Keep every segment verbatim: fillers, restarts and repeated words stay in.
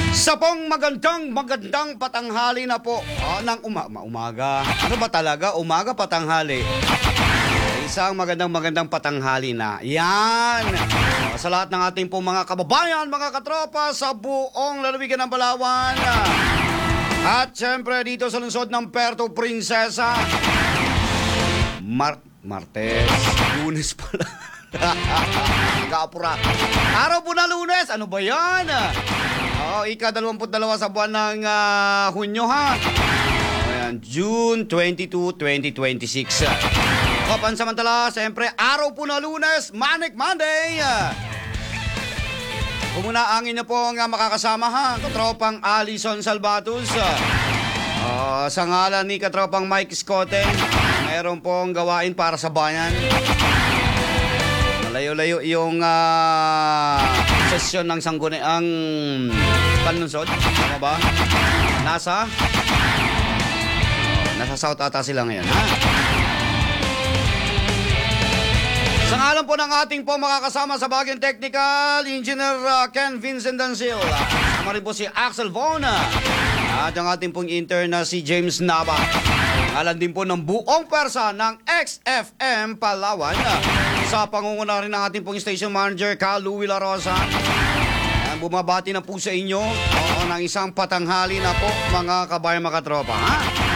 Sa pong magandang magandang patanghali na po oh, ng uma umaga. Ano ba talaga? Umaga patanghali. Isang magandang magandang patanghali na. Yan. Oh, sa lahat ng ating pong mga kababayan, mga katropa sa buong lalawigan ng Palawan. At syempre dito sa lungsod ng Puerto Princesa. Mar Martes, Lunes pala. Nag-aapura. Araw po na Lunes. Ano ba yan? Oh, ika-dalawamput dalawa sa buwan ng uh, Hunyo ha. Ayan, June twenty-two, twenty twenty-six. O, pansamantala, siyempre, araw po na Lunes, Manic Monday. Kumuna angin na po ang uh, makakasama ha, katropang Alison Salvatus. Uh, sa ngalan ni katropang Mike Scote, mayroon pong gawain para sa bayan. Malayo-layo yung uh, sesyon ng sangguniang panunsod. Tama ba? Nasa? Nasa South ata sila ngayon, ha? Sa ngalan po ng ating po makakasama sa bagyang technical, Engineer uh, Ken Vincent Dancil. Sama rin po si Axel Vona. At ang ating pong intern na si James Nava. Ngalan din po ng buong pwersa ng X F M Palawan. Sa pangunguna rin ng ating pong station manager, Carl Louie La Rosa. Bumabati na po sa inyo o, ng isang patanghali na po, mga kabayan, mga katropa. Ha?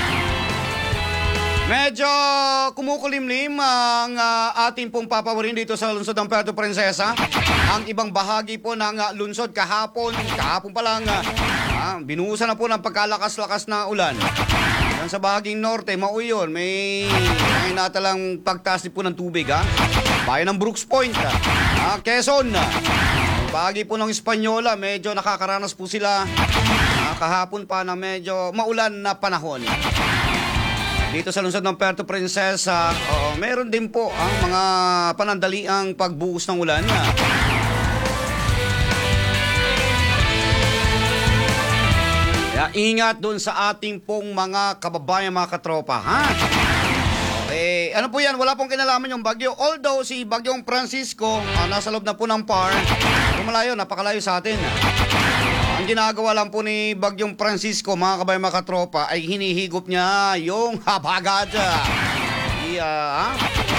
Medyo kumukulimlim ang uh, ating pong papawarin dito sa lungsod ng Puerto Princesa. Ang ibang bahagi po ng uh, lungsod kahapon, kahapon pa lang, uh, binuhusan na po ng pagkalakas-lakas na ulan. Yan sa bahaging norte, mauyon, may, may natalang pagtaas po ng tubig. Ha? Bayan ng Brooks Point, ha? Quezon, bahagi po ng Espanyola, medyo nakakaranas po sila uh, kahapon pa na medyo maulan na panahon. Dito sa lungsod ng Puerto Princesa, uh, meron din po ang uh, mga panandaliang pagbuhos ng ulan. Kaya ingat doon sa ating pong mga kababayan, mga katropa, ha? Eh, ano po yan? Wala pong kinalaman yung bagyo. Although si Bagyong Francisco, uh, nasa loob na po ng P A R, lumalayo, napakalayo sa atin. Ang ginagawa lang po ni Bagyong Francisco, mga kabayan, mga katropa, ay hinihigop niya yung habagat. Yeah.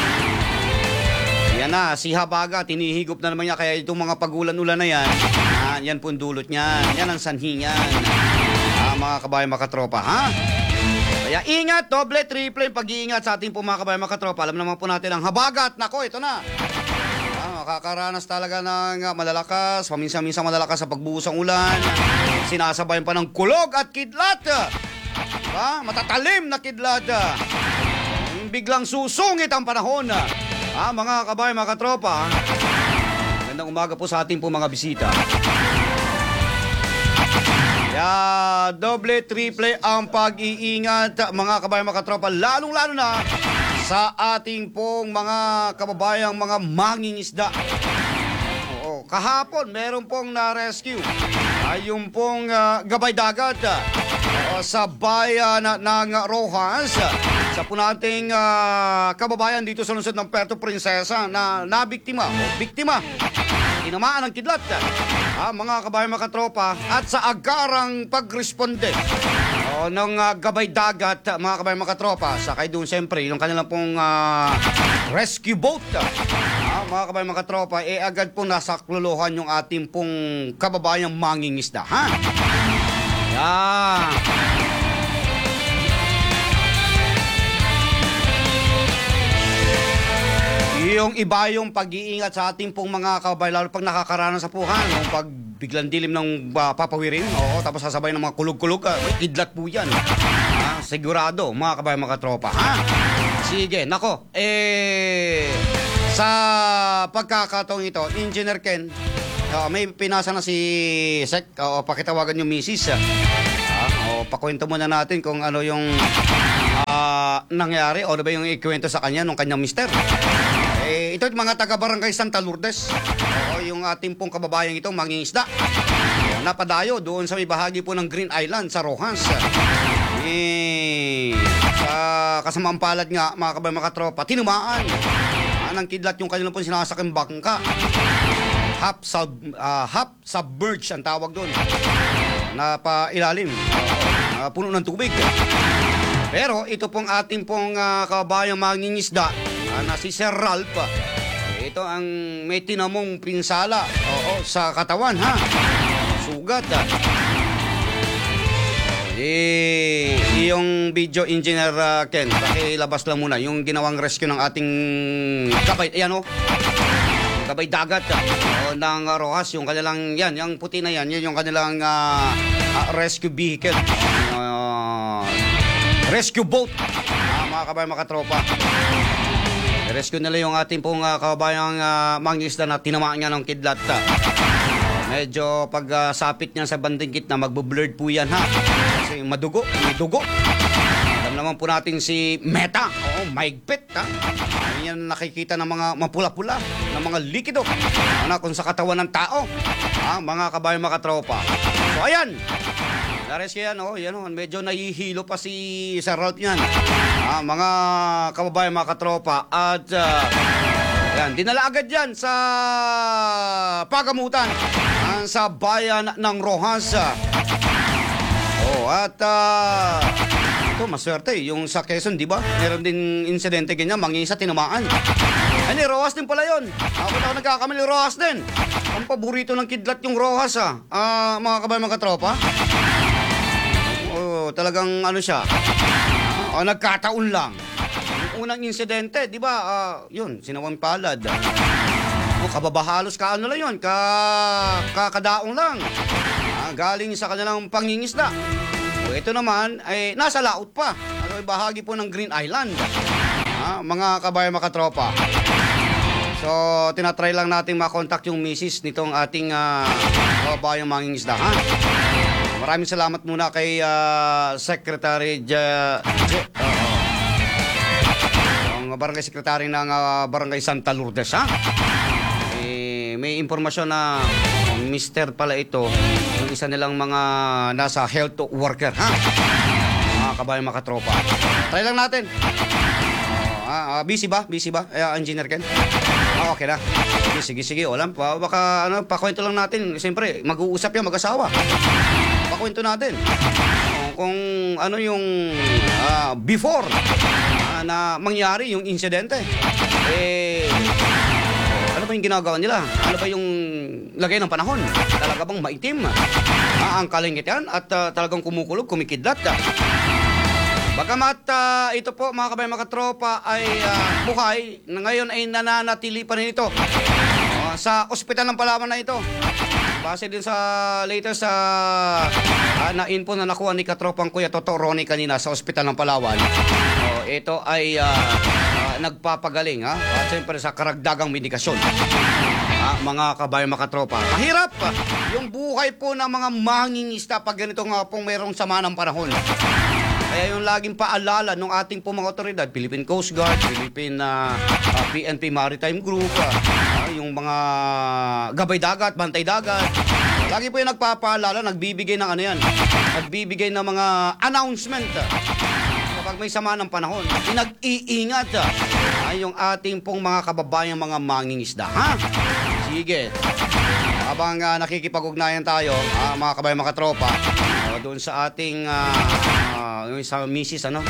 Yan na, si habagat, hinihigop na naman niya. Kaya itong mga pagulan-ulan na yan, ah, yan po ang dulot niyan. Yan ang sanhi niyan. Ah, mga kabayan, mga katropa, ha? Kaya ingat, doble, triple yung pag-iingat sa ating po mga kabayan, mga katropa. Alam naman po natin ang habagat. Nako, ito na. Makakaranas talaga ng malalakas, paminsan-minsan malalakas sa pagbuhos ng ulan. Sinasabayan pa ng kulog at kidlat. Diba? Matatalim na kidlat. Biglang susungit ang panahon. Ah, mga kabayan, mga katropa. Magandang umaga po sa ating po mga bisita. Kaya doble, triple ang pag-iingat, mga kabayan, mga katropa. Lalong-lalo na sa ating pong mga kababayang mga mangingisda. Oo, kahapon meron pong na-rescue ay yung pong uh, gabay dagat uh, sa bayan ng Rojas. Sa po nating uh, kababayan dito sa lungsod ng Puerto Princesa na nabiktima o biktima, tinamaan ng kidlat. Ah, mga kabayan, mga katropa, at sa agarang pagresponde o, ng uh, gabay dagat, mga kabayan, mga katropa, sakay doon siyempre yung kanilang pong uh, rescue boat. Ah, mga kabayan, mga katropa, eh agad pong nasakluluhan yung ating pong kababayang mangingisda. Ha? Yeah. Yung iba yung pag-iingat sa ating pong mga kababayan, lalo pag nakakaranas sa puhan, yung pag biglang dilim ng uh, papawirin, oo, tapos sasabay ng mga kulog-kulog, uh, kidlat po yan. Ah, sigurado, mga kababayan, mga tropa. Ha? Sige, nako, eh, sa pagkakataong ito, Engineer Ken, uh, may pinasa na si Sek, uh, pakitawagan yung misis. Uh, uh, pakwento muna natin kung ano yung uh, nangyari, o ano ba yung ikwento sa kanya nung kanyang mister. Eh, ito mga taga-barangay Santa Lourdes. Oo, yung ating pong kababayan ito, mangingisda. Napadayo doon sa may bahagi po ng Green Island sa Rojas. Eh, sa kasamaang palad nga, mga kababayan, mga tropa, tinumaan. Anang kidlat yung kanilang pong sinasakang bangka. Half, sub, uh, half submerged ang tawag doon. na pailalim. Uh, puno ng tubig. Pero ito pong ating pong uh, kabayang mangingisda uh, na si Sir Ralph. Uh, ito ang may tinamong pinsala oo, sa katawan ha. Sugat. Uh. Eh, yung video engineer uh, Ken, pakilabas lang muna yung ginawang rescue ng ating gabay, ayan o. Gabay dagat uh, ng uh, Rojas, yung kanilang, yan, yung puti na yan, yun yung kanilang uh, uh, rescue vehicle. Uh, rescue boat, uh, mga kabayang mga tropa. Rescue nila yung ating pong uh, kabayang uh, mangingisda na tinamaan nga ng kidlat. Uh. Medyo pag uh, sapit niya sa banding gitna, magbo-blurred po yan ha. Kasi madugo, may dugo. Alam naman po natin si Meta. Oo, maigpit ha. Yan nakikita ng mga mapula-pula, ng mga likido. Ano, kung sa katawan ng tao. Ha, mga kabayang mga tropa. So ayan. Narescue yan, oh, yan, oh, medyo nahihilo pa si Sir Ralph yan. Ah, mga kababayan, mga katropa. At, uh, yan, dinala agad yan sa pagamutan uh, sa bayan ng Rojas. Oh, at, uh, ito, maswerte. Yung sa Quezon, di ba? Meron din insidente ganyan, mangisa tinamaan. Ano, Rojas din pala yun. Ako na ako nagkakamali, Rojas din. Ang paborito ng kidlat yung Rojas, ah. Uh, mga kababayan, mga katropa. Oh, talagang ano siya, uh, nagkataon lang. Yung unang insidente, di ba, uh, yun, sinawang palad. Oh, kababahalos ka ano lang yun, ka, kakadaong lang. Uh, galing sa kanilang pangingisda. O, oh, ito naman, ay nasa laot pa. Ano, bahagi po ng Green Island. Uh, mga kabayan makatropa. So, tinatry lang natin makontak yung misis nitong ating uh, kabayang mangingisda, ha? Maraming salamat muna kay uh, Secretary J... J uh, ang barangay secretary ng uh, barangay Santa Lourdes, ha? Eh, may impormasyon na uh, mister pala ito, yung isa nilang mga nasa health worker, ha? Mga kabayan, mga katropa. Try lang natin. Uh, uh, busy ba? Busy ba? Uh, Engineer Ken? Uh, okay na. Sige, sige, sige. Walang pa. Baka, ano, pakwento lang natin. Siyempre, mag-uusap yan, mag-asawa. Pakwento natin uh, kung ano yung uh, before uh, na mangyari yung insidente. Eh, ano ba yung ginagawa nila? Ano ba yung lagay ng panahon? Talaga bang maitim? Uh, ang kalingit yan at uh, talagang kumukulog, kumikidlat. Uh. Bagamat uh, ito po mga kabayan, mga tropa ay uh, buhay, na ngayon ay nananatili pa rin ito uh, sa ospital ng Palawan na ito. Base din sa latest sa uh, na info na nakuha ni katropang Kuya Toto Ronnie kanina sa ospital ng Palawan. Oh, ito ay uh, uh, nagpapagaling ha. At siyempre sa karagdagang medikasyon. Ah, mga kabayan, mga katropa. Mahirap yung buhay po ng mga mangingisda pag ganito nga pong mayroong sama ng panahon. Kaya yung laging paalala ng ating po mga otoridad, Philippine Coast Guard, Philippine uh, uh, P N P Maritime Group, uh, yung mga gabay dagat, bantay dagat. Lagi po yung nagpapaalala, nagbibigay ng ano yan, nagbibigay ng mga announcement uh, kapag may sama ng panahon. Pinag-iingat uh, yung ating pong mga kababayang mga mangingisda. Ha? Sige. Habang uh, nakikipag-ugnayan tayo, uh, mga kababayang, mga tropa, uh, doon sa ating uh, uh, sa misis, ano?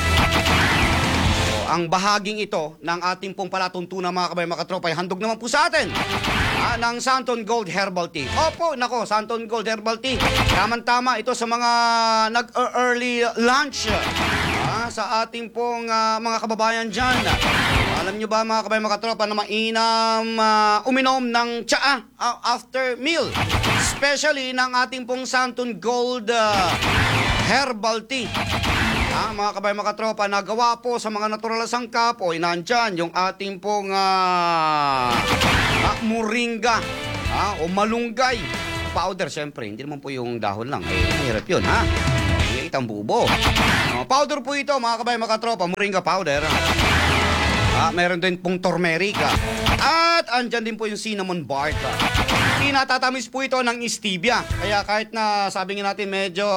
So, ang bahaging ito ng ating pong palatuntunan, mga kababayang, mga tropa, ay handog naman po sa atin uh, ng Santon Gold Herbal Tea. Opo, nako, Santon Gold Herbal Tea. Tamang-tama ito sa mga nag-early lunch uh, sa ating pong uh, mga kababayan dyan. Alam nyo ba, mga kabayan, mga tropa, na mainam uh, uminom ng tsaa uh, after meal? Especially ng ating pong Santon Gold uh, Herbal Tea. Ah, mga kabayan, mga tropa, nagawa po sa mga natural na sangkap o inandyan yung ating pong uh, uh, moringa uh, o malunggay powder. Siyempre, hindi naman po yung dahon lang. Eh, mahirap yun, ha? Hindi itang bubo. Uh, powder po ito, mga kabayan, mga tropa, moringa powder. Ah, meron din pong turmeric. Ah. At andyan din po yung cinnamon bark. Ah. Pinatatamis po ito ng stevia. Kaya kahit na sabi nga natin medyo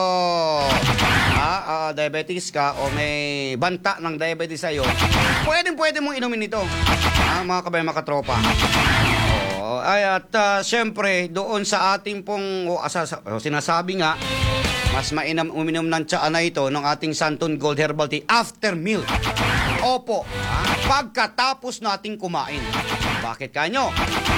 ah, ah, diabetes ka o may banta ng diabetes sa'yo, pwedeng pwede mong inumin ito. Ah, mga kabayan, mga katropa. Oh, Oo, ay at uh, syempre doon sa ating pong o, asa, o, sinasabi nga mas mainam uminom ng tsaa na ito ng ating Santon Gold Herbal Tea after meal. Opo, ah, pagkatapos nating kumain. Bakit kanyo?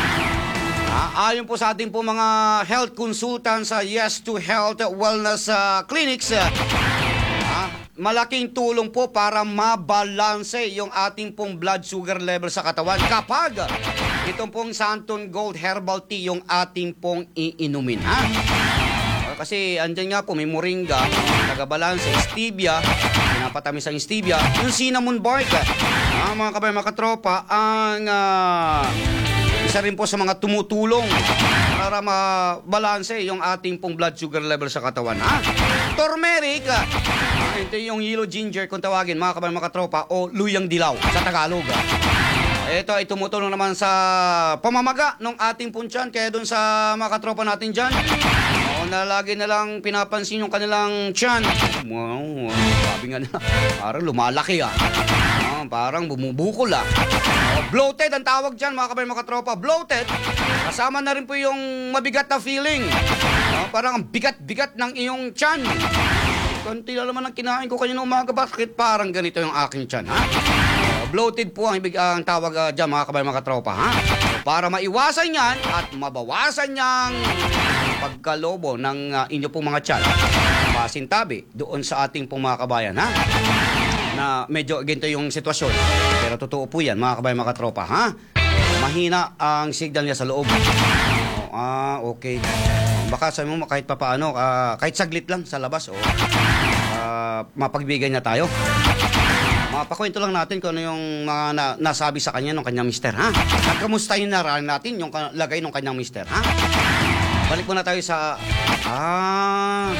Ah, ayon po sa ating po mga health consultants sa Yes to Health Wellness uh, Clinics, uh, ah, malaking tulong po para mabalanse yung ating pong blood sugar level sa katawan kapag itong pong Santon Gold Herbal Tea yung ating pong iinumin, ha? Kasi andyan nga po, may moringa, tagabalanse, stevia, pinapatamis ang stevia, yung cinnamon bark. Ah, mga kabay, mga katropa, ang uh, isa rin po sa mga tumutulong para mabalanse yung ating pong blood sugar level sa katawan, ha? Turmeric, ah, ito yung yellow ginger kung tawagin, mga kabay, mga katropa, o luyang dilaw sa Tagalog. Ah. Ito ay tumutulong naman sa pamamaga ng ating punsyan. Kaya doon sa mga katropa natin dyan, o, na lagi na lang pinapansin yung kanilang tiyan. Wow, sabi nga na, parang lumalaki ah. Ah, parang bumubukol ah. O, bloated ang tawag dyan, mga kabay, mga katropa. Bloated, kasama na rin po yung mabigat na feeling. O, parang ang bigat-bigat ng iyong tiyan. Konti na naman ang kinain ko kanina umaga. Bakit parang ganito yung aking tiyan, ha? Bloated po ang ibig ang tawag uh, dyan, mga kabay, mga tropa, ha? Para maiwasan yan at mabawasan yang pagkalobo ng uh, inyo pong mga tiyan, pasintabi doon sa ating pong mga kabayan, ha? Na medyo ganito yung sitwasyon. Pero totoo po yan, mga kabay, mga tropa, ha? Mahina ang signal niya sa loob. Oh, ah, okay. Baka sabi mo kahit pa paano, uh, kahit saglit lang sa labas, oh, uh, mapagbigay na tayo. Mapakwento lang natin kung ano yung mga na, nasabi sa kanya ng kanyang mister, ha? At kamustahin na rin natin yung lagay ng kanyang mister, ha? Balik muna tayo sa... Ah...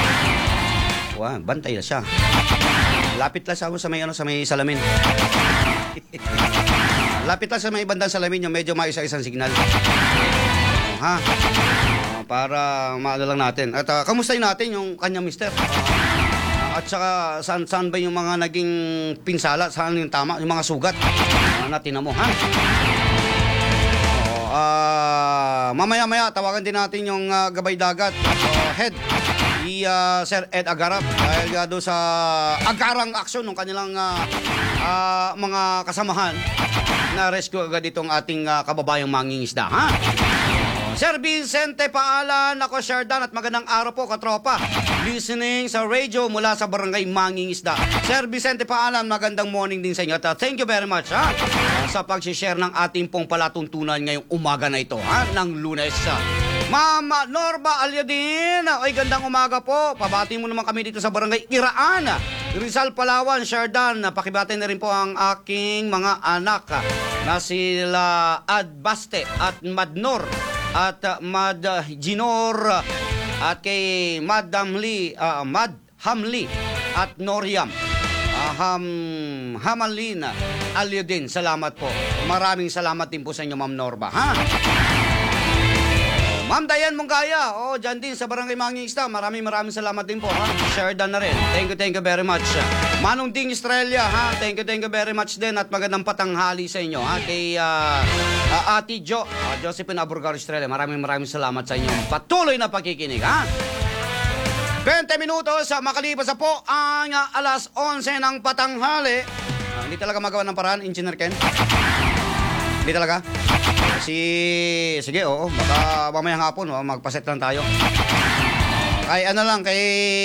Wow, bantay na siya. Lapit lang sa, sa may, ano, sa may salamin. Lapit lang sa may bandang salamin yung medyo maisa-isang signal. Oh, ha? Oh, para maano lang natin. At uh, kamustahin natin yung kanyang mister. Uh, At saka saan, saan ba yung mga naging pinsala, saan yung tama, yung mga sugat uh, na tinamo, ha? Oh, uh, mamaya-maya tawagan din natin yung uh, gabay dagat uh, head si uh, Sir Ed Agarap dahil uh, doon sa agarang aksyon ng kanilang uh, uh, mga kasamahan na rescue agad itong ating uh, kababayang mangingisda, ha? Sir Vicente Paalan, ako Sherdan at magandang araw po katropa. Listening sa radio mula sa Barangay Mangingisda. Sir Vicente Paalan, magandang morning din sa inyo. At uh, thank you very much, ha, sa pag-share ng ating pong palatuntunan ngayong umaga na ito, ha, ng Lunes. Mama Norba Alyadin, ay gandang umaga po. Pabati mo naman kami dito sa Barangay Iraan, Rizal, Palawan. Sherdan, pakibati na rin po ang aking mga anak na sila Adbaste at Madnor at uh, Mad uh, Ginor uh, at kay Madam Lee, uh, Mad Hamli at Noriam uh, Ham Hamalina Alyodin. Salamat po. Maraming salamat din po sa inyo, Ma'am Norba, ha? Ma'am Dayan Mongaya, oh, dyan din sa Barangay Mangingisda. Maraming maraming salamat din po, ha? Sherdan na rin. Thank you, thank you very much. Manong Ding Estrella, ha? Thank you, thank you very much din. At magandang patanghali sa inyo, ha? Kay uh, uh, Ate Jo, uh, Josephine Aburgar Estrella. Maraming maraming salamat sa inyong patuloy na pakikinig, ha? twenty minutos, uh, makalipas na po ang uh, alas onse ng patanghali. Uh, hindi talaga magawa ng paraan, Engineer Ken? Hindi talaga? Si... Sige, oo. Baka mamayang hapon, oh, magpaset lang tayo. Kay ano lang, kay...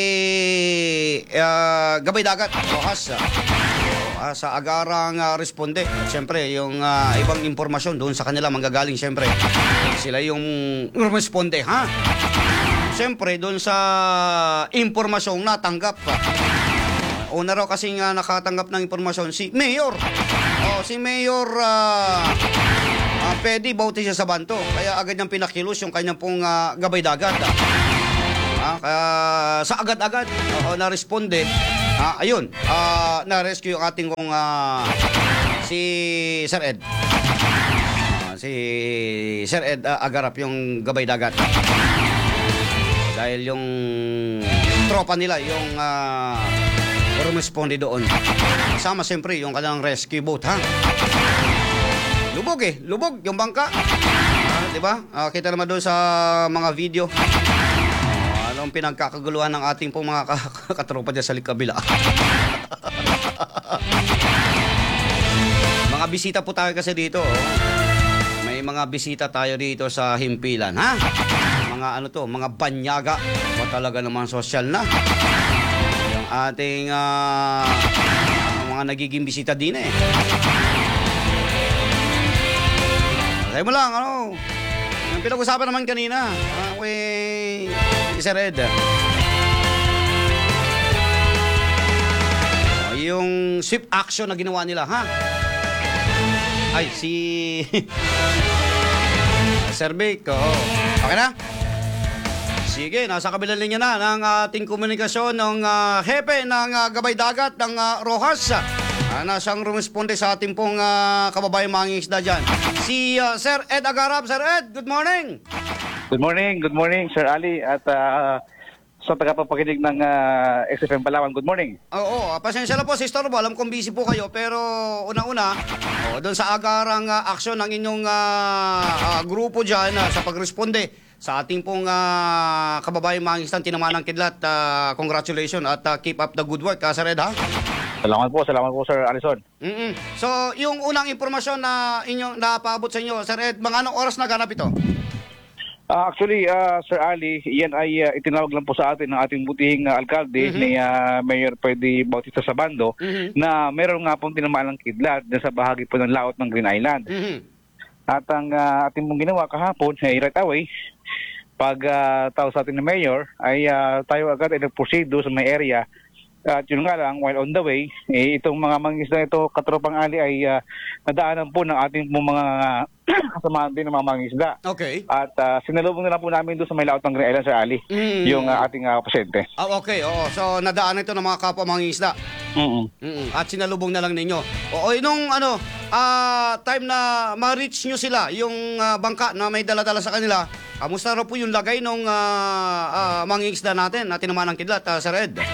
Uh, Gabay Dagat, Rojas. Uh, sa agarang uh, responde. At syempre, yung uh, ibang impormasyon doon sa kanila manggagaling, syempre. Sila yung responde, ha? Syempre, doon sa impormasyong natanggap. Uh, una raw kasi nga nakatanggap ng impormasyon si Mayor. Oh, si Mayor... Uh, Uh, Pwede Bautista sa Banto. Kaya agad niyang pinakilos yung kanyang pong uh, gabay dagat. Ah. Uh, kaya sa agad-agad uh, na-responde. Uh, ayun, uh, na-rescue yung ating kong uh, si Sir Ed. Uh, si Sir Ed uh, Agarap yung gabay dagat. Dahil yung tropa nila, yung uh, rumesponde doon. Kasama siyempre yung kanilang rescue boat, ha? Lubog eh, lubog yung bangka. Uh, di ba? Ah, kita naman doon sa mga video. Ah, anong pinagkakaguluhan ng ating pong mga ka- katropa dyan sa likabila. Mga bisita po tayo kasi dito. Oh. May mga bisita tayo dito sa himpilan, ha? Mga ano to, mga banyaga. O talaga naman social na. Yung ating uh, mga nagiging bisita din eh. Sabi mo lang, ano? Yung pinag-usapan naman kanina. Okay, Sir Ed. Yung swift action na ginawa nila, ha? Ay, si... Sir Vic, oo. Okay na? Sige, nasa kabilang linya na ng ating komunikasyon ng uh, hepe ng uh, Gabay Dagat ng uh, Rojas. Uh, nasang rumisponde sa ating pong uh, kababayang mangingisda dyan. Si uh, Sir Ed Agarab. Sir Ed, good morning! Good morning, good morning, Sir Ali. At uh, sa tagapapakinig ng uh, X F M Palawan, good morning. Oo, oh, pasensya na po, Sister Bo. Alam kong busy po kayo, pero una-una, oh, doon sa agarang uh, aksyon ng inyong uh, uh, grupo dyan uh, sa pagresponde sa ating pong uh, kababayang mangingisda tinamaan ng kidlat. Uh, congratulations at uh, keep up the good work, uh, Sir Ed, ha? Salamat po, salamat po, Sir Alison. Mm-mm. So, yung unang impormasyon na inyong napaabot sa inyo, Sir Ed, mga anong oras naganap ito? Uh, actually, uh, Sir Ali, yan ay uh, itinawag lang po sa atin ng ating butihing uh, alkalde Mhm. ni uh, Mayor Pwede Bautista Sabando Mhm. na meron nga pong tinamaan ng kidlat dyan sa bahagi po ng laot ng Green Island. Mhm. At ang uh, ating mong ginawa kahapon, ay right away, pag uh, tawag sa atin ng Mayor, ay uh, tayo agad ay nag-proceed doon sa may area. At yun nga lang, while on the way, eh, itong mga mangingisda ito, katropang ali, ay uh, nadaanan po ng ating po mga kasamahan din ng mga mangingisda. Okay. At uh, sinalubong na lang po namin doon sa may laot ng Green Island, Sir Ali, Mm. yung uh, ating uh, pasyente. Ah, okay, oo. So, nadaan ito ng mga kapwa mangingisda. Mm-mm. Mm-mm. At sinalubong na lang ninyo. Oo, nung ano, ah, time na ma-reach nyo sila, yung ah, bangka na may dala-dala sa kanila, kamusta raw po yung lagay nung ah, ah, mangingisda natin na tinamaan ng kidlat, ah, Sir Ed?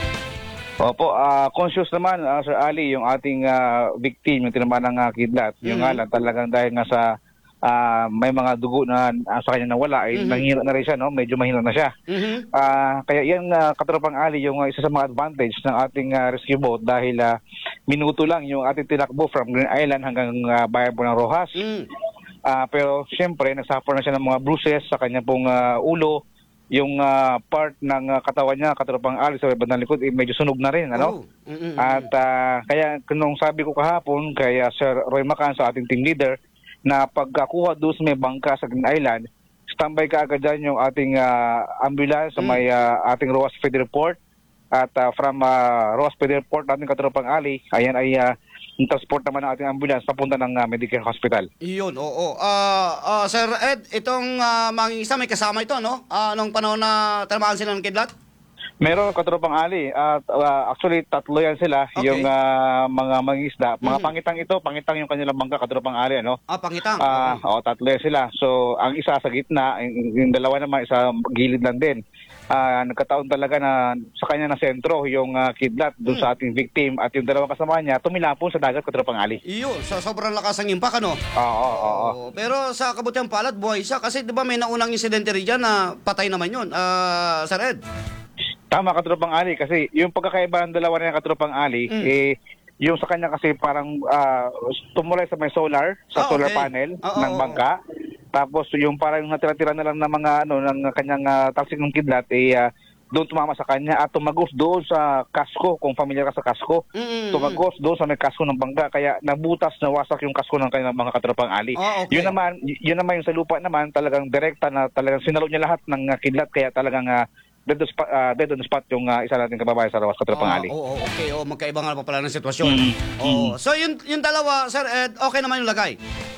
Opo, uh, conscious naman, uh, Sir Ali, yung ating uh, victim, yung tinamaan ng uh, kidlat. Yung Mhm. nga lang, talagang dahil nga sa uh, may mga dugo na uh, sa kanya nawala, ay Mhm. nanghihina na rin siya, no? Medyo mahina na siya. Mhm. Ah, kaya yan, uh, katropang Ali, yung uh, isa sa mga advantage ng ating uh, rescue boat dahil uh, minuto lang yung ating tinakbo from Green Island hanggang uh, bayan po ng Rojas. Mm. Ah, pero siyempre, nagsuffer na siya ng mga bruises sa kanya pong uh, ulo. Yung uh, part ng uh, katawan niya, katropang Ali, sa bandang likod, eh, medyo sunog na rin. Ano? Oh. Mm-mm. At uh, kaya nung sabi ko kahapon kay uh, Sir Roy Macan sa ating team leader na pagkakuha doon sa may bangka sa Green Island, standby ka agad dyan yung ating uh, ambulance sa Mm. may uh, ating Roas Federal Port. At uh, from uh, Roas Federal Port, ating katropang Ali, ayan ay uh, yung transport naman ng ating ambulance papunta ng uh, Medicare Hospital. Iyon, oo. Ah, ah, Sir Ed, itong uh, mangingisda may kasama ito, no? Ah, nung panahon na tinamaan sila ng kidlat? Meron katropang Ali at uh, actually tatlo yan sila, Okay. yung uh, mga mangisda. Mga Mhm. pangitang ito, pangitang yung kanilang bangka, katropang Ali, ano? Ah, pangitang. Ah, Oo. oo, tatlo yan sila. So, ang isa sa gitna, yung, yung dalawa naman isa gilid lang din. Ah, nagkataon talaga na sa kanya na sentro yung ah, kidlat doon Hmm. sa ating victim at yung dalawang kasama niya tumilapon sa dagat, katropang Ali. Iyon, sa sobrang lakas ng impak, ano? Oo, oo, oo. Oo, pero sa kabutihan palad, buhay siya. Kasi di ba may naunang insidente rin dyan na patay naman yun, ah, Sir Ed? Tama, katropang Ali, kasi yung pagkakaiba ng dalawa na yung katropang Ali, Mm. eh, yung sa kanya kasi parang ah, tumulay sa may solar, sa Ah, solar okay. panel Oo, ng oo, bangka. Tapos yung parang natira-tira na lang ng mga ano ng kanyang uh, talsik ng kidlat, eh, ah, doon tumama sa kanya at tumagos doon sa kasko, kung familiar ka sa kasko. Mm-mm. Tumagos doon sa may kasko ng bangka, kaya nabutas, nawasak yung kasko ng kanilang mga katropang Ali. Ah, okay. Yun naman, y- yun naman yung sa lupa naman, talagang direkta na talagang sinalo niya lahat ng uh, kidlat, kaya talagang uh, dead, on spot, uh, dead on spot yung uh, isa nating kababayan sa Rawas, katropang Ah, Ali. Oo, okay. Oo, magkaiba nga pa pala ng sitwasyon. Mm. Oo. So, yung, yung dalawa, Sir Ed, okay naman yung lagay?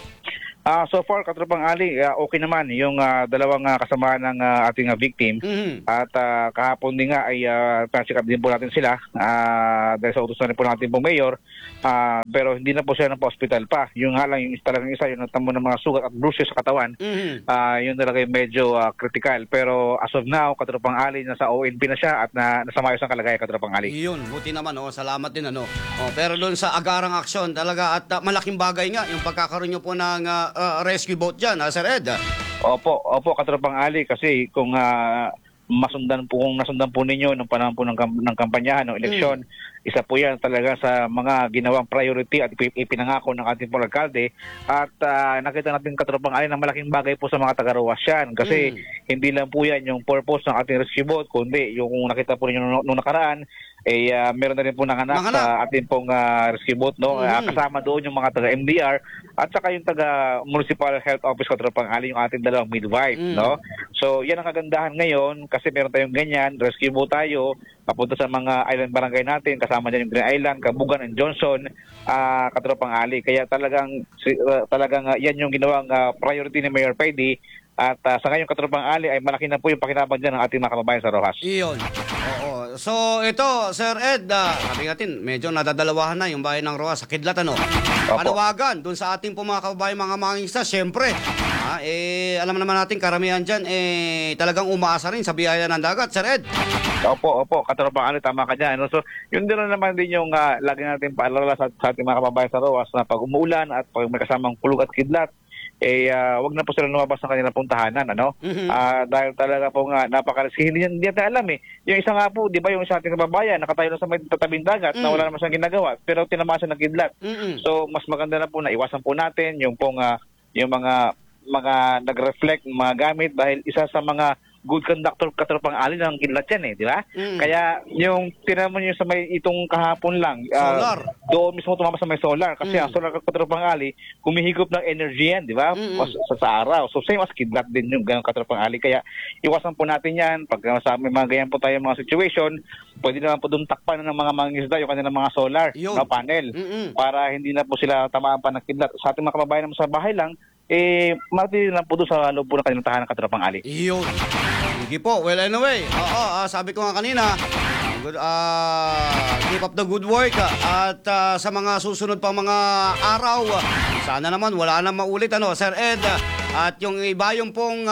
Ah, so far, katropang Ali, uh, okay naman yung uh, dalawang uh, kasama ng uh, ating uh, victim. Mhm. At uh, kahapon din nga ay uh, check up din po natin sila uh, dahil sa utos na rin po natin po mayor. Uh, pero hindi na po siya ng hospital pa. Yung nga lang, yung talagang isa, yung natamo ng mga sugat at bruises sa katawan, Mhm. uh, yun talaga yung medyo uh, critical. Pero as of now, katropang Ali, nasa O N P na siya at na, nasa maayos ang kalagayan, katropang Ali. Iyon, buti naman, oh, salamat din, ano. Oh, pero doon sa agarang aksyon, talaga, at uh, malaking bagay nga, yung pagkakaroon nyo po ng uh, uh, rescue boat dyan, ah, Sir Ed. Opo, opo, katropang Ali, kasi kung ah, masundan po, kung nasundan po ninyo nung panahon po ng, kam- ng kampanyahan, ng eleksyon, isa po yan talaga sa mga ginawang priority at ipin- ipinangako ng ating pong alkalde. At ah, nakita natin, katropang Ali, na malaking bagay po sa mga taga-Roas yan. Kasi Mm. hindi lang po yan yung purpose ng ating rescue boat, kundi yung kung nakita po ninyo nung, nung nakaraan, eh ah, meron na rin po nanganak Nanganak. sa ating pong ah, rescue boat, no? Ah, Mhm. kasama doon yung mga taga-M D R at saka yung taga Municipal Health Office katropang Ali, yung ating dalawang midwife, Mm. no? So, yan ang kagandahan ngayon kasi meron tayong ganyan, rescue boat tayo, papunta sa mga island barangay natin, kasama dyan yung Green Island, Kabugan and Johnson, ah katropang Ali. Kaya talagang si- ah, talagang ah, yan yung ginawang ah, priority ni Mayor Pedy. At ah, sa ngayon, katropang Ali, ay malaki na po yung pakinabang dyan ng ating mga kababayan sa Rojas. Iyon. Oo. So, ito, Sir Ed, ah, sabi natin, medyo nadadalawahan na yung bayan ng Roa sa Kidlat, ano? Panawagan, dun sa ating po mga kababayan, mga mangingisda, syempre, ah, eh, alam naman natin, karamihan dyan, eh, talagang umaasa rin sa biyaya ng dagat, Sir Ed. Opo, opo, katropang Ali, tama ka dyan. No? So, yun din na naman din yung ah, lagi natin paalala sa, sa ating mga kababayan sa Roas na pag umuulan at pag may kasamang kulog at kidlat, eh ah, wag na po sila lumabas ng kanilang puntahanan, ano? Mhm. Ah, dahil talaga po nga napakariski, hindi, hindi natin alam eh. Yung isa nga po, di ba, yung isa ating kababayan nakatayo na sa may tatabing dagat na Mm. wala naman siyang ginagawa, pero tinamasan ng kidlat. Mm-mm. So, mas maganda na po na iwasan po natin yung pong ah, yung mga mga nag-reflect ng mga gamit dahil isa sa mga good conductor katropang Ali ng kidlat yan eh, di ba? Mm. Kaya yung tinamo nyo sa may itong kahapon lang, ah, Solar. doon mismo tumama sa may solar kasi Mm. ang solar katropang Ali humihigop ng energy yan, di ba? Mm-mm. Mas- Sa, sa araw. So same as kidlat din yung ganong katropang Ali. Kaya iwasan po natin yan. Pag uh, sa may mga ganyan po tayo mga situation, pwede naman po doon takpan ng mga mangingisda yung kanilang mga solar Yun. na panel Mm-mm. para hindi na po sila tamaan pa ng kidlat. Sa ating mga kababayan naman sa bahay lang, eh, matili lang po doon sa loob po ng kanilang tahanan katropang Ali. Iyon. Sige po. Well, anyway, oo, ah, sabi ko nga kanina, good, ah, keep up the good work, ah, at ah, sa mga susunod pang mga araw, ah, sana naman wala na maulit, ano, Sir Ed, ah, at yung iba yung pong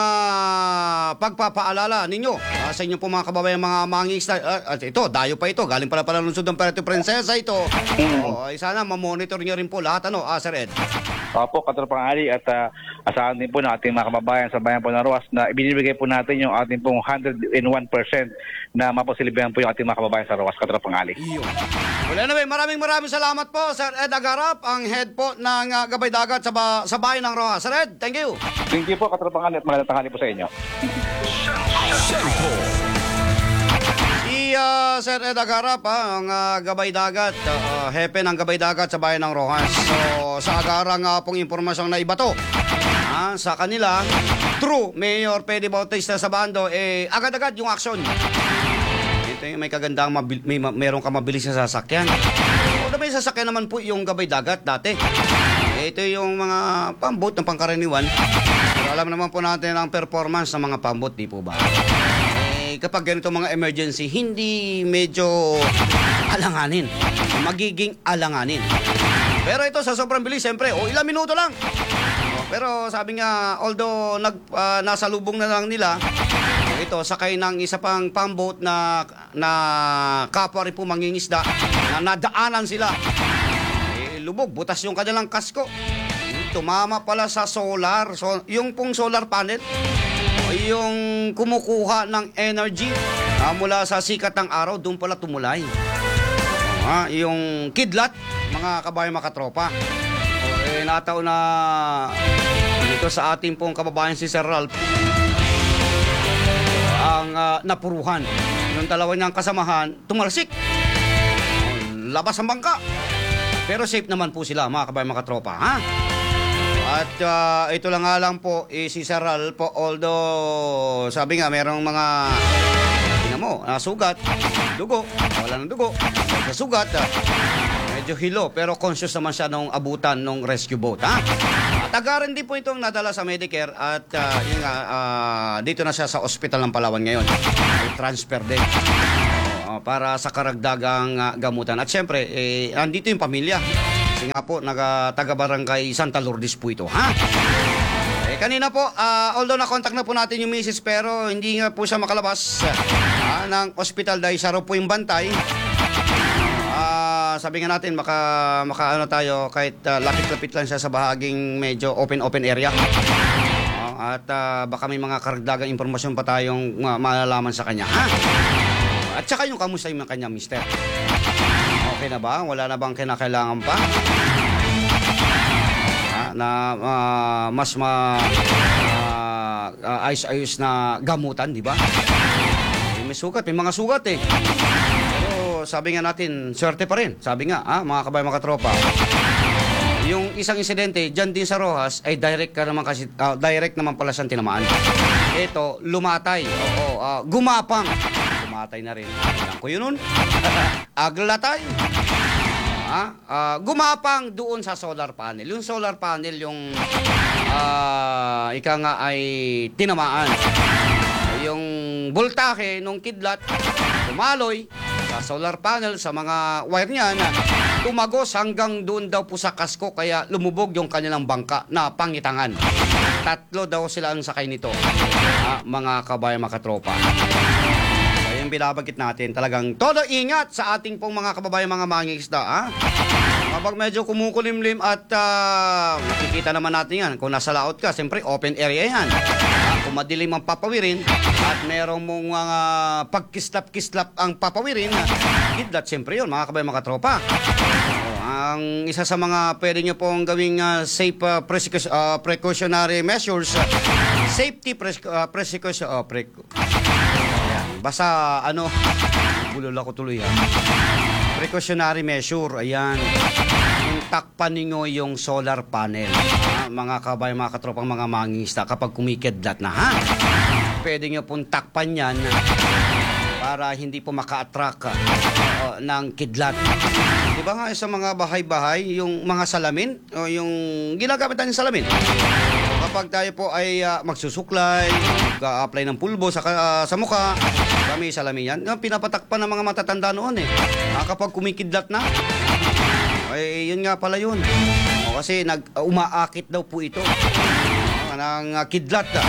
ah, pagpapaalala ninyo ah, sa inyo pong mga kababayan, mga mangingisda, ah, at ito, dayo pa ito, galing pala pala lungsod ng Puerto Princesa ito. Oh, ay sana ma-monitor nyo rin po lahat, ano, ah, Sir Ed. Opo, katropang Ali, at ah, asahan din po ng ating mga kababayan sa bayan po ng Roas na ibinibigay po natin yung ating pong one hundred one percent na mapasilbihan po yung ating mga kababayan sa Roas, katropang Ali. Iyon. Well, anyway, maraming maraming salamat po, Sir Ed Agarap, ang head po ng ah, Gabay Dagat sa, ba- sa bayan ng Roa. Sir Ed, thank you. Thank you po, katropang Ali, at magandang tanghali po sa inyo. Si ah, Sir Ed Agarap, ah, ang ah, Gabay Dagat, ah, hepe ng Gabay Dagat sa bayan ng Rojas. So, sa agarang nga pong impormasyong na iba to, ah, sa kanila, true, Mayor Pedy Bautista sa bando, eh, agad-agad yung action. Ito yung may kagandang, mabil- may, ma- meron ka mabilis na sasakyan. O, may sasakyan naman po yung Gabay Dagat dati. Ito yung mga pambot ng pangkaraniwan. Pero alam naman po natin ang performance ng mga pambot, di po ba? Eh, kapag ganito mga emergency, hindi medyo alanganin. Magiging alanganin. Pero ito sa sobrang bilis, siyempre, o ilang minuto lang. O, pero sabi nga, although nag, ah, nasa lubong na lang nila, ito, sakay ng isa pang pambot na, na kapwa rin po mangingisda, na nadaanan sila. Eh, lubog, butas yung kanilang kasko. Tumama pala sa solar. So, yung pong solar panel, yung kumukuha ng energy ah, mula sa sikat ng araw, doon pala tumulay. Ah, yung kidlat, mga kabayan makatropa. O, eh, nataw na dito sa ating pong kababayan si Sir Ralph ang ah, napuruhan. Yung dalawa niyang kasamahan, tumalsik. O, labas ang bangka. Pero safe naman po sila, mga kabayan makatropa, ha? At ah, ito lang nga lang po, eh, si Sir Ralph po, although sabi nga, merong mga, tingnan mo, nasugat, dugo, wala ng dugo, nasugat, ah, medyo hilo, pero conscious naman siya nung abutan ng rescue boat, ha? At agaran din po itong nadala sa Medicare at ah, yun nga, ah, dito na siya sa ospital ng Palawan ngayon. Ay, transfer din. Oo, para sa karagdagang ah, gamutan. At syempre, eh, andito yung pamilya. Kasi nga po, naga, taga-barangay Santa Lourdes po ito, ha? Eh, kanina po, ah, although na-contact na po natin yung misis, pero hindi nga po siya makalabas ah, ng ospital dahil siya raw po yung bantay. Ah, sabi nga natin, maka, maka ano tayo, kahit ah, lapit-lapit lang siya sa bahaging medyo open-open area. Ah, at ah, baka may mga karagdagang impormasyon pa tayong ma- malalaman sa kanya, ha? At saka yung kamusta yung kanya, mister. Okay na ba? Wala na bang kinakailangan pa? Ha? Na ah, mas ma ah, ah, ayos-ayos na gamutan, di ba? Eh, may sugat, may mga sugat eh. Pero sabi nga natin, swerte pa rin. Sabi nga, ah, mga kabayan, mga katropa. Yung isang insidente diyan din sa Rojas ay direct ka naman kasi ah, direct naman pala siyang tinamaan. Ito, lumatay. Oo, ah, gumapang. Lumatay na rin. Alam ko yun nun. Aglatay. Ah, ah, gumapang doon sa solar panel. Yung solar panel yung ah, ika nga ay tinamaan. Yung voltahe nung kidlat tumaloy sa solar panel sa mga wire niya na tumagos hanggang doon daw po sa kasko kaya lumubog yung kanilang bangka na pangitangan. Tatlo daw sila ang sakay nito, ah, mga kabayan, mga katropa. So, yung binabagit natin, talagang todo ingat sa ating pong mga kababayan, mga mangingisda. Ah? Kapag medyo kumukulimlim at uh, makikita naman natin yan, kung nasa laot ka, siyempre open area yan. Uh, kung madilim ang papawirin at merong mong mga uh, pagkislap-kislap ang papawirin, kidlat, siyempre yun, mga kabayan, mga tropa. Uh, ang isa sa mga pwede nyo pong gawing uh, safe uh, precau- uh, precautionary measures, uh, safety pres- uh, precaution, uh, pre- basta ano, bulol ako tuloy ha. Precautionary measure, ayan. Yung takpan ninyo yung solar panel. Ha? Mga kabayan, mga katropang mga mangingisda, kapag kumikidlat na, ha? Pwede nyo pong takpan yan para hindi po maka-attract uh, ng kidlat. Di ba nga sa mga bahay-bahay, yung mga salamin, o yung ginagamit natin salamin. Kapag tayo po ay uh, magsusuklay, mag-apply ng pulbo sa, uh, sa mukha, kami salamin yan. Yung pinapatakpan ng mga matatanda noon eh. Ah, kapag kumikidlat na, ay yun nga pala yun. O, kasi nag, uh, umaakit daw po ito. Uh, ng uh, kidlat. Uh.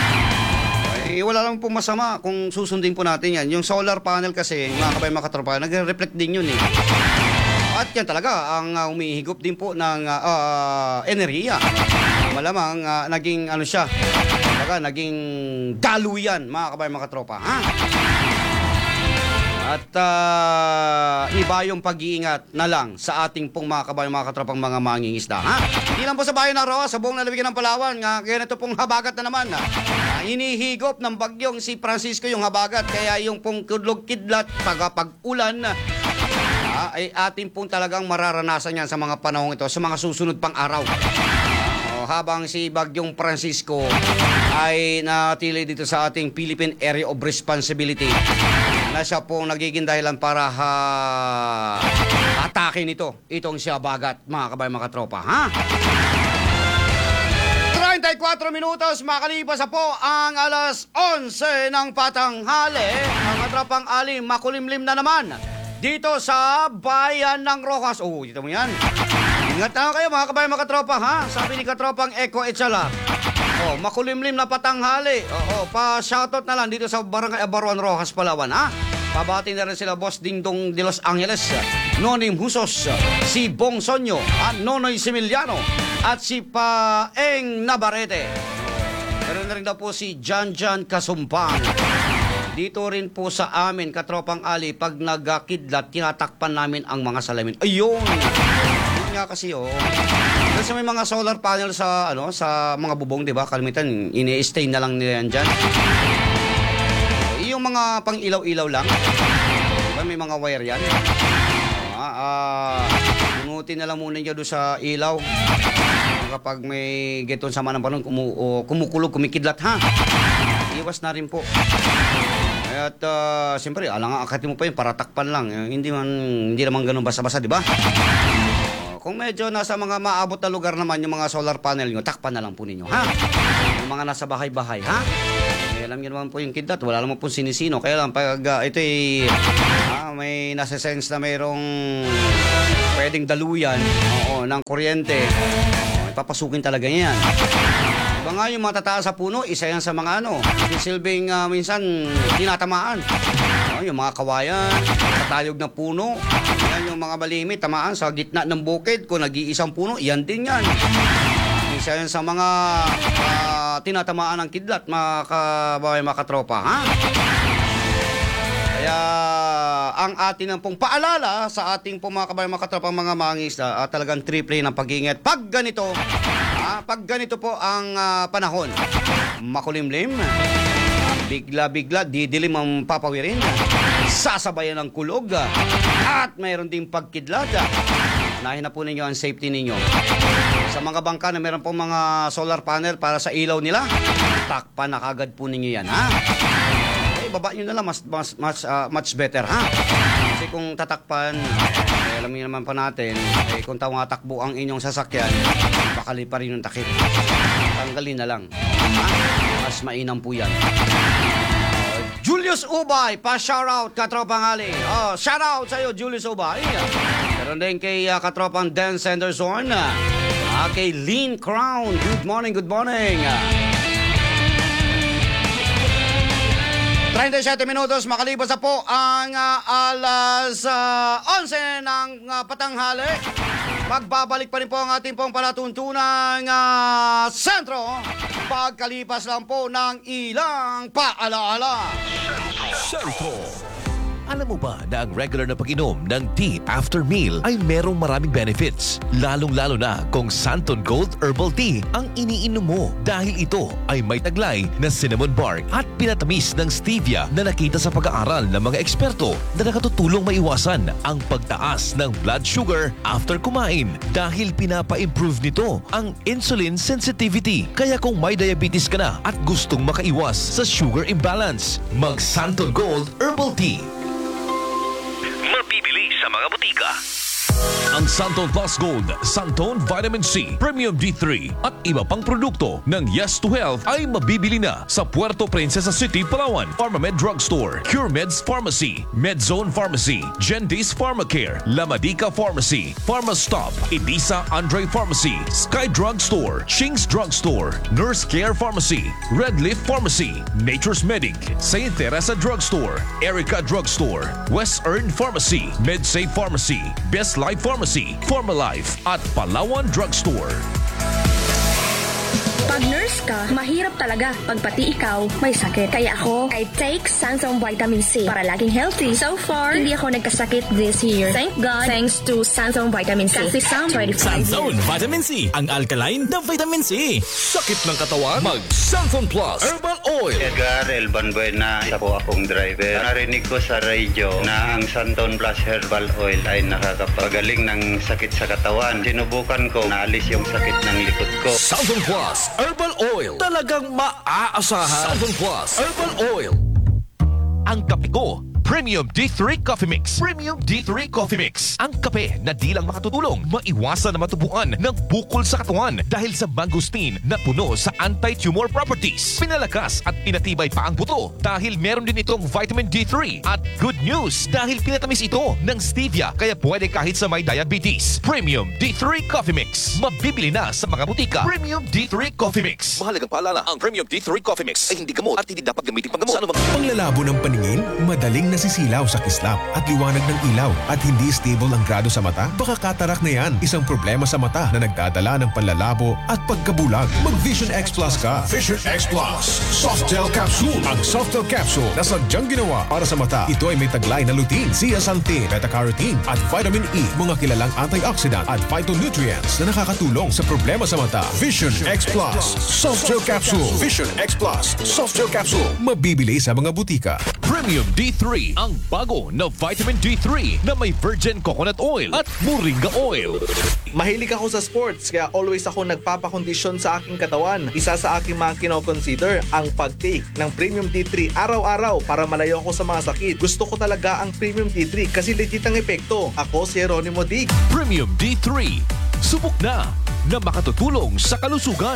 Ay, wala lang po masama kung susundin po natin yan. Yung solar panel kasi, mga kabayan, mga katropa, nagre-reflect din yun eh. At yan talaga ang uh, umihigop din po ng uh, uh, enerhiya. Malamang uh, naging ano siya, baga, naging daluyan, mga kabayan, mga tropa, ha? At uh, iba yung pag-iingat na lang sa ating pong mga kabayan, mga katropang mga mangingisda, ha? Hindi lang po sa bayan ng Roa, sa buong lalawigan ng Palawan, nga ganito pong habagat na naman, ha? Uh, hinihigop ng bagyong si Francisco yung habagat, kaya yung pong kudlog kidlat, pag-ulan, uh, ay ating pong talagang mararanasan yan sa mga panahong ito, sa mga susunod pang araw. Habang si Bagyong Francisco ay natili dito sa ating Philippine Area of Responsibility na siya pong nagiging dahilan para ha, atake nito itong siya bagat, mga kabayan, mga tropa, ha? thirty-four minutos makalipas po ang alas onse ng patanghali. Mga tropang ali, makulimlim na naman dito sa bayan ng Rojas. Oh, dito mo yan. Ingat na kayo, mga kabayan, mga katropa, ha? Sabi ni katropang Eko Etchala. Oh, makulimlim na patanghali. Oo, oh, pa-shoutout na lang dito sa Barangay Abaruan, Rojas, Palawan, ha? Pabati na rin sila Boss Dingdong de Los Angeles, Nonim Husos, si Bong Sonyo, at Nonoy Similiano, at si Paeng Navarrete. Meron na rin daw po si Jan Jan Kasumpang. Dito rin po sa amin, katropang ali, pag nagkidlat, tinatakpan namin ang mga salamin. Ayun! Nga kasi oh. Kasi may mga solar panel sa ano sa mga bubong, 'di ba? Kalimitan ini-stay na lang nila yan diyan. Yung mga pang-ilaw-ilaw lang. Diba may mga wire yan? Ah, ah, bunutin na lang muna niyo do sa ilaw. Kapag may geton sama ng panahon kumu o, kumukulog, kumikidlat, ha. Iwas na rin po. At uh, siyempre, alang akati mo pa yun, para takpan lang. Hindi man hindi naman ganoon basa-basa, 'di ba? Kung medyo nasa mga maabot na lugar naman yung mga solar panel nyo, takpan na lang po ninyo, ha? Yung mga nasa bahay-bahay, ha? Eh, alam nyo naman po yung kidlat, wala naman po sinisino. Kaya lang, pag uh, ito ay ah, may nasa sense na mayroong pwedeng daluyan, oo, ng kuryente, oh, ipapasukin talaga yan. Diba nga yung matataas sa puno, isa yan sa mga ano, silbing uh, minsan tinatamaan. Oh, yung mga kawayan, tatayog na puno, yan yung mga malimit, tamaan sa gitna ng bukid, kung nag-iisang puno, yan din yan. Isa yan sa mga uh, tinatamaan ng kidlat, mga kababayan, mga katropa, ha? Kaya ang ating pong paalala sa ating pong mga kabayan, mga katropa, mga mangingisda, uh, talagang triple ng pag-iingat. Pag ganito, uh, pag ganito po ang uh, panahon, makulimlim, bigla-bigla, didilim ang papawirin, sasabayan ng kulog, at mayroon ding pagkidlat. Unahin na po ninyo ang safety ninyo. Sa mga bangka na meron pong mga solar panel para sa ilaw nila, takpan na kagad po ninyo yan, ha? Eh, baba nyo na lang, mas, mas, mas, uh, much better, ha? Kasi kung tatakpan, eh, alam niyo naman pa natin, eh, kung tatakbo ang inyong sasakyan, bakali pa rin yung takip. Tanggalin na lang. Ha? Mas mainam po yan. Julius Ubay, pa-shoutout katropang Ali. Oh, shoutout sa iyo, Julius Ubay. Meron din kay uh, katropang Dan Sanderson. Uh, kay Lean Crown. Good morning, good morning. thirty-seven minutos, makalipas na po ang uh, alas uh, eleven ng uh, patanghali. Magbabalik pa rin po ang ating pong palatuntunang uh, sentro. Pagkalipas lang po ng ilang paalaala. Sentro. Alam mo ba na ang regular na pag-inom ng tea after meal ay merong maraming benefits? Lalong-lalo na kung Santon Gold Herbal Tea ang iniinom mo dahil ito ay may taglay na cinnamon bark at pinatamis ng stevia na nakita sa pag-aaral ng mga eksperto na nakatutulong maiwasan ang pagtaas ng blood sugar after kumain dahil pinapa-improve nito ang insulin sensitivity. Kaya kung may diabetes ka na at gustong makaiwas sa sugar imbalance, mag Santon Gold Herbal Tea. Mabibili sa mga butika. Ang Santon Plus Gold, Santon Vitamin C, Premium D three at iba pang produkto ng Yes to Health ay mabibili na sa Puerto Princesa City, Palawan, Pharmamed Drugstore, CureMeds Pharmacy, Medzone Pharmacy, Gentis Pharmacare, La Medica Pharmacy, Pharmastop, Edisa Andre Pharmacy, Sky Drugstore, Shing's Drugstore, Nurse Care Pharmacy, Red Leaf Pharmacy, Nature's Medic, Saint Teresa Drugstore, Erica Drugstore, West Earn Pharmacy, MedSafe Pharmacy, Best Life Pharmacy, Pharmalife at Palawan Drugstore. Pag nurse ka, mahirap talaga pag pati ikaw may sakit. Kaya ako, I take Sansom Vitamin C para laging healthy. So far, hindi ako nagkasakit this year. Thank God, thanks to Sansom Vitamin C. Kasi Sam twenty-five Sanson years. Vitamin C, ang alkaline na vitamin C. Sakit ng katawan? Mag Santon Plus Herbal Oil. Edgar Elban Buena, isa po akong driver. Narinig ko sa radio na ang Santon Plus Herbal Oil ay nakakapagaling ng sakit sa katawan. Sinubukan ko, naalis yung sakit ng likod ko. Santon Plus Herbal Oil. Talagang maaasahan. Santon Plus Herbal Oil. Ang kape ko, Premium D three Coffee Mix. Premium D three Coffee Mix. Ang kape na di lang makatutulong, maiwasan na matubuan ng bukol sa katawan dahil sa mangosteen na puno sa anti-tumor properties. Pinalakas at pinatibay pa ang buto dahil meron din itong vitamin D three. At good news dahil pinatamis ito ng stevia kaya pwede kahit sa may diabetes. Premium D three Coffee Mix. Mabibili na sa mga butika. Premium D three Coffee Mix. Mahalagang paalala, ang Premium D three Coffee Mix ay hindi gamot at hindi dapat gamitin panggamot. Sa anumang Panglalabo ng paningin, madaling nasisilaw sa kislap at liwanag ng ilaw at hindi stable ang grado sa mata? Baka katarak na yan, isang problema sa mata na nagdadala ng panlalabo at pagkabulag. Mag Vision X Plus ka. Vision X Plus Soft Gel Capsule. Ang Soft Gel Capsule na sadyang ginawa para sa mata. Ito ay may taglay na lutein, zeaxanthin, beta-carotene at vitamin E, mga kilalang antioxidant at phytonutrients na nakakatulong sa problema sa mata. Vision X Plus Soft Gel Capsule. Vision X Plus Soft Gel Capsule. Mabibili sa mga butika. Premium D three, ang bago na vitamin D three na may virgin coconut oil at moringa oil. Mahilig ako sa sports kaya always ako nagpapakondisyon sa aking katawan. Isa sa aking mga kinoconsider ang pag-take ng Premium D three araw-araw para malayo ako sa mga sakit. Gusto ko talaga ang Premium D three kasi legit ang epekto. Ako si Jeronimo Dig. Premium D three, subok na na makatutulong sa kalusugan.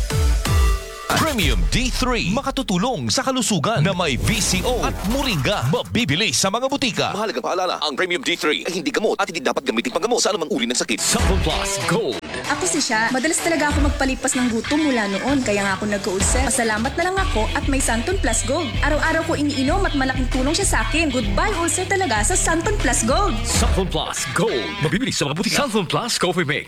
Premium D three, makatutulong sa kalusugan na may V C O at moringa. Mabibili sa mga butika. Mahalagang paalala, ang Premium D three ay hindi gamot at hindi dapat gamitin panggamot sa anumang uri ng sakit. Santon Plus Gold. Ako si Sha. Madalas talaga ako magpalipas ng gutom mula noon. Kaya nga ako nagka-ulcer. Pasalamat na lang ako at may Santon Plus Gold. Araw-araw ko iniinom at malaking tulong siya sa akin. Goodbye ulcer talaga sa Santon Plus Gold. Santon Plus Gold. Mabibili sa mga butika. Santon Plus Coffee Mix.